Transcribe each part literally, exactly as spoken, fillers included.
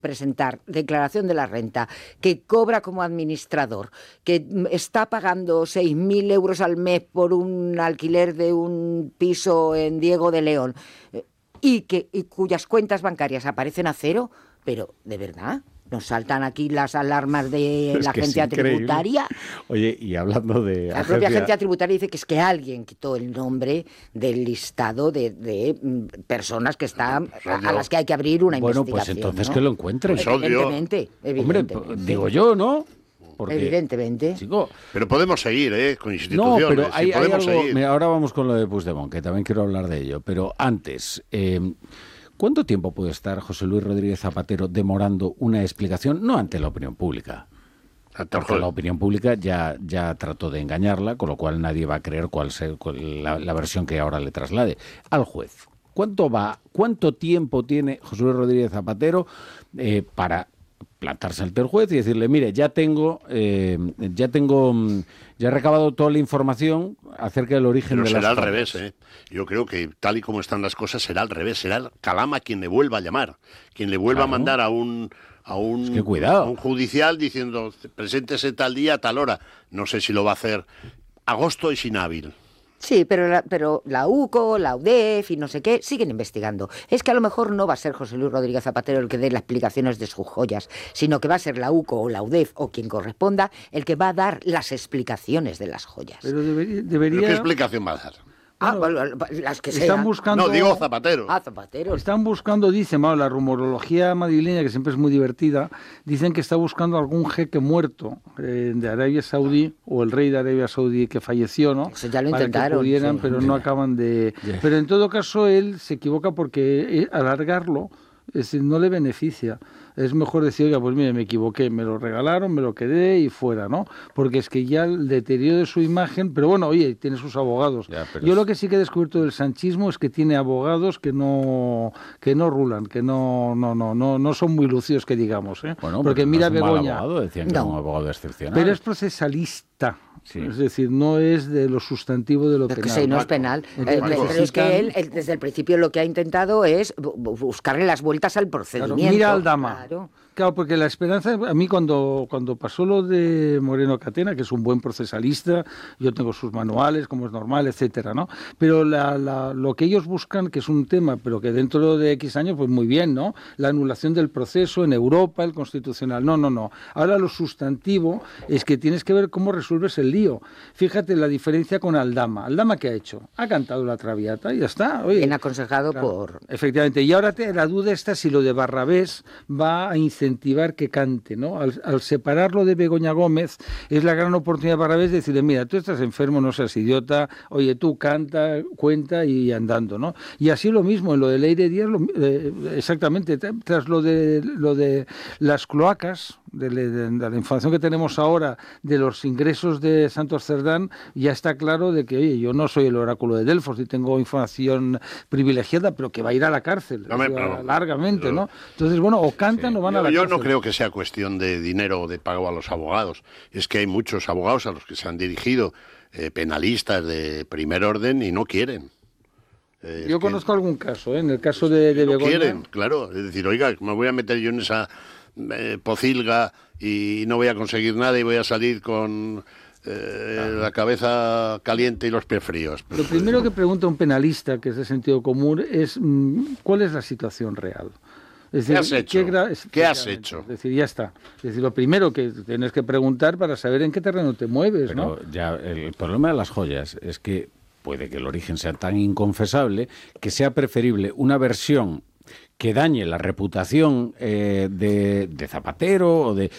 presentar declaración de la renta, que cobra como administrador, que está pagando seis mil euros al mes por un alquiler de un piso en Diego de León y, que, y cuyas cuentas bancarias aparecen a cero, pero ¿de verdad? Nos saltan aquí las alarmas de es la agencia tributaria. Oye, y hablando de... La agencia... propia agencia tributaria dice que es que alguien quitó el nombre del listado de, de personas que están a, a las que hay que abrir una bueno, investigación. Bueno, pues entonces ¿no? que lo encuentren. Pues evidentemente, evidentemente. Hombre, digo yo, ¿no? Porque, evidentemente. Chico, pero podemos seguir, ¿eh? Con instituciones. No, pero hay, sí, hay podemos algo... seguir. Mira, ahora vamos con lo de Puigdemont, que también quiero hablar de ello. Pero antes... Eh, ¿Cuánto tiempo puede estar José Luis Rodríguez Zapatero demorando una explicación? No ante la opinión pública. Porque la opinión pública ya, ya trató de engañarla, con lo cual nadie va a creer cuál sea cuál, la, la versión que ahora le traslade. Al juez, ¿cuánto va, cuánto tiempo tiene José Luis Rodríguez Zapatero eh, para plantarse ante el juez y decirle, mire, ya tengo, eh, ya tengo, ya he recabado toda la información acerca del origen Pero de las será al cosas? revés, ¿eh? Yo creo que tal y como están las cosas será al revés, será el Calama quien le vuelva a llamar, quien le vuelva Claro. a mandar a un a un, Es que cuidado. a un judicial diciendo, preséntese tal día, tal hora. No sé si lo va a hacer. Agosto es inhábil. Sí, pero la, pero la U C O, la U D E F y no sé qué siguen investigando. Es que a lo mejor no va a ser José Luis Rodríguez Zapatero el que dé las explicaciones de sus joyas, sino que va a ser la U C O o la U D E F o quien corresponda el que va a dar las explicaciones de las joyas. Pero debería... debería... ¿Pero qué explicación va a dar? Ah, bueno, las que están sean. buscando... No, digo Zapatero. Ah, Zapatero. Están buscando, dicen, bueno, la rumorología madrileña, que siempre es muy divertida, dicen que está buscando algún jeque muerto eh, de Arabia Saudí, o el rey de Arabia Saudí que falleció, ¿no? Eso ya lo Para intentaron. que pudieran, Sí. pero no acaban de... Pero en todo caso, él se equivoca porque alargarlo es decir, no le beneficia. Es mejor decir, oiga, pues mire, me equivoqué, me lo regalaron, me lo quedé y fuera, ¿no? Porque es que ya el deterioro de su imagen, pero bueno, oye, tiene sus abogados. Ya, pero Yo es... lo que sí que he descubierto del sanchismo es que tiene abogados que no que no rulan, que no no no no no son muy lucidos, que digamos, ¿eh? Bueno, porque no mira es un mal Begoña, abogado, decían que no. era un abogado excepcional. pero es procesalista. Sí. Es decir, no es de lo sustantivo de lo Es que penal. sí, no es penal. Entonces, Eh, pero es que él, él, desde el principio, lo que ha intentado es bu- bu- buscarle las vueltas al procedimiento. Claro, mira al Dama. Claro. Claro, porque la esperanza, a mí cuando, cuando pasó lo de Moreno Catena, que es un buen procesalista, yo tengo sus manuales, como es normal, etcétera, ¿no? Pero la, la, lo que ellos buscan, que es un tema, pero que dentro de X años, pues muy bien, ¿no? La anulación del proceso en Europa, el constitucional. No, no, no. Ahora lo sustantivo es que tienes que ver cómo resuelves el lío. Fíjate la diferencia con Aldama. ¿Aldama qué ha hecho? Ha cantado la Traviata y ya está. Oye, Bien aconsejado claro, por... efectivamente. Y ahora te, la duda está si lo de Barrabés va a incentivar que cante, ¿no? Al, al separarlo de Begoña Gómez, es la gran oportunidad para Barrabés de decirle, mira, tú estás enfermo, no seas idiota, oye, tú canta, cuenta y andando, ¿no? Y así lo mismo, en lo de Leire Díaz, lo, eh, exactamente, tras lo de, lo de las cloacas, de, de, de la información que tenemos ahora de los ingresos de Santos Cerdán, ya está claro de que, oye, yo no soy el oráculo de Delfos y tengo información privilegiada, pero que va a ir a la cárcel, No me, o sea, pero, largamente, pero, ¿no? Entonces, bueno, o cantan sí. o van yo, a la yo cárcel. no creo que sea cuestión de dinero o de pago a los abogados. Es que hay muchos abogados a los que se han dirigido eh, penalistas de primer orden y no quieren. Eh, Yo que conozco algún caso, ¿eh? En el caso de, de no Begoña... quieren, claro. Es decir, oiga, me voy a meter yo en esa eh, pocilga y no voy a conseguir nada y voy a salir con eh, claro. la cabeza caliente y los pies fríos. Lo primero que pregunta un penalista, que es de sentido común, es ¿cuál es la situación real? Es decir, ¿Qué has hecho? ¿Qué, gra- ¿Qué has hecho? Es decir, ya está. Es decir, lo primero que tienes que preguntar para saber en qué terreno te mueves, Pero ¿no? ya el problema de las joyas es que puede que el origen sea tan inconfesable que sea preferible una versión que dañe la reputación eh, de, de Zapatero o de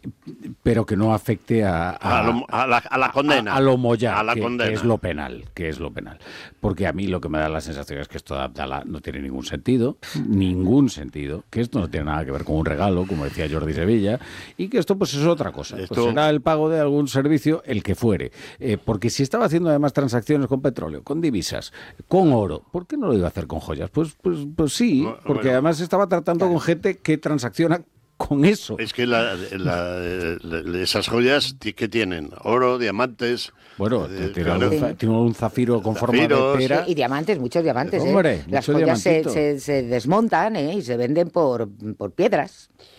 pero que no afecte a, a, a, lo, a, la, a la condena. A, a lo mollar, a la que, condena. que es lo penal, que es lo penal. Porque a mí lo que me da la sensación es que esto de Abdala no tiene ningún sentido, ningún sentido, que esto no tiene nada que ver con un regalo, como decía Jordi Sevilla, y que esto pues es otra cosa. Esto... Pues será el pago de algún servicio, el que fuere. Eh, porque si estaba haciendo además transacciones con petróleo, con divisas, con oro, ¿por qué no lo iba a hacer con joyas? Pues, pues, pues sí, no, porque bueno, además estaba tratando claro. con gente que transacciona con eso. Es que la, la, la, esas joyas que tienen oro, diamantes. Bueno, eh, tiene, claro. un, sí. tiene un zafiro con Zafiros, forma de pera. Sí, y diamantes, muchos diamantes. Hombre, ¿eh? Las mucho joyas se, diamantito. se, se desmontan ¿eh? y se venden por, por piedras.